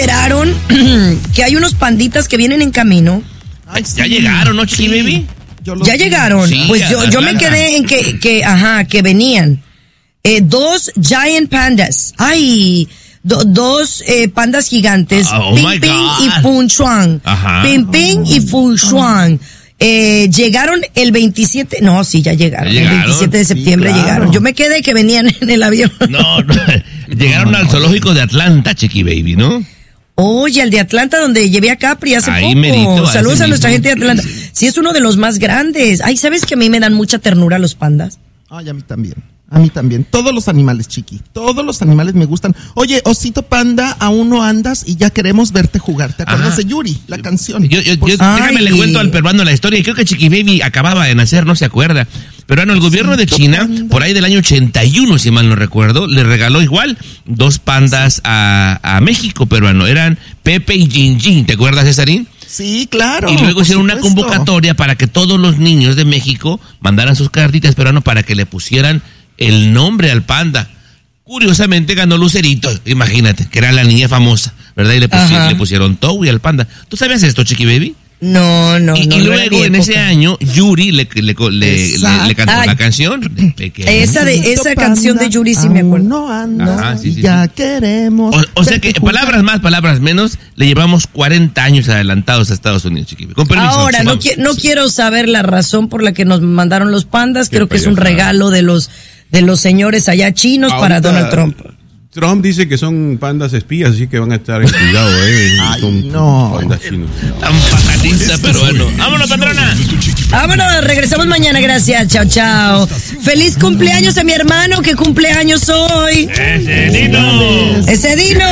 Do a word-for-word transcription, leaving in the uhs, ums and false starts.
enteraron que hay unos panditas que vienen en camino? Ay, ya sí. llegaron, ¿no, Chiqui sí. Baby? Ya vi. llegaron. Sí, pues yo, yo me quedé en que, que, ajá, que venían eh, dos giant pandas. Ay, do, dos eh, pandas gigantes. Oh, Ping Ping y Fun Shuang. Ajá. Ping Ping y Fun Shuang. Eh, llegaron el veintisiete, no, sí, ya llegaron, ¿Ya llegaron? el veintisiete de septiembre sí, claro. llegaron. Yo me quedé que venían en el avión. No, no, llegaron no, al zoológico de Atlanta, Chiqui Baby, ¿no? Oye, al de Atlanta, donde llevé a Capri hace Ahí poco. Merito, Saludos a nuestra mismo. gente de Atlanta. Sí, es uno de los más grandes. Ay, ¿sabes que a mí me dan mucha ternura los pandas? Ay, a mí también. A mí también. Todos los animales, Chiqui. Todos los animales me gustan. Oye, Osito Panda, aún no andas y ya queremos verte jugar. ¿Te acuerdas Ajá. de Yuri, la canción? Yo, yo, yo déjame le cuento al peruano la historia. Y creo que Chiqui Baby acababa de nacer, no se acuerda. Peruano, el gobierno sí, de China, panda. por ahí del año ochenta y uno, si mal no recuerdo, le regaló igual dos pandas a, a México, peruano. Eran Pepe y Jin Jin. ¿Te acuerdas, Cesarín? Sí, claro. Y luego hicieron una convocatoria para que todos los niños de México mandaran sus cartitas, peruano, para que le pusieran el nombre al panda. Curiosamente ganó Lucerito, imagínate, que era la niña famosa, ¿verdad? Y le pusieron, le pusieron Towie al panda. ¿Tú sabías esto, Chiqui Baby? No, no, y, no. Y luego en ese año, Yuri le, le, le, le, le cantó Ay, la canción. Esa de esa panda, canción de Yuri sí me acuerdo. No anda, Ajá, sí, sí, ya sí. queremos. O, o sea que, palabras más, palabras menos, le llevamos cuarenta años adelantados a Estados Unidos, Chiqui. Con permiso. Ahora, no, qui- no quiero saber la razón por la que nos mandaron los pandas. Creo que es un regalo de los de los señores allá chinos Ahorita, para Donald Trump. Trump dice que son pandas espías, así que van a estar en cuidado, eh. Ay, son no. pandas chinos. Tan pajadista peruano. Vámonos, patrona. Vámonos, regresamos mañana, gracias. Chao, chao. Feliz cumpleaños a mi hermano que cumpleaños hoy. Ese Dino. Ese Dino.